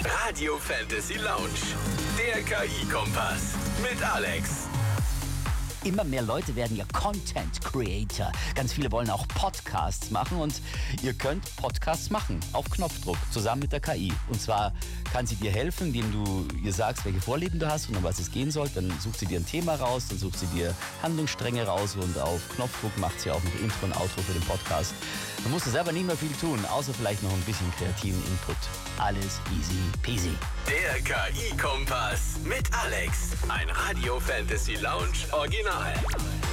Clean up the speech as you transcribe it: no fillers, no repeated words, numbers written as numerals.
Radio Fantasy Lounge, der KI-Kompass mit Alex. Immer mehr Leute werden ja Content Creator. Ganz viele wollen auch Podcasts machen und ihr könnt Podcasts machen, auf Knopfdruck, zusammen mit der KI. Und zwar kann sie dir helfen, indem du ihr sagst, welche Vorlieben du hast und um was es gehen soll. Dann sucht sie dir ein Thema raus, dann sucht sie dir Handlungsstränge raus und auf Knopfdruck macht sie auch noch Intro und Outro für den Podcast. Man muss selber nicht mehr viel tun, außer vielleicht noch ein bisschen kreativen Input. Alles easy peasy. Der KI-Kompass mit Alex. Ein Radio Fantasy Lounge Original.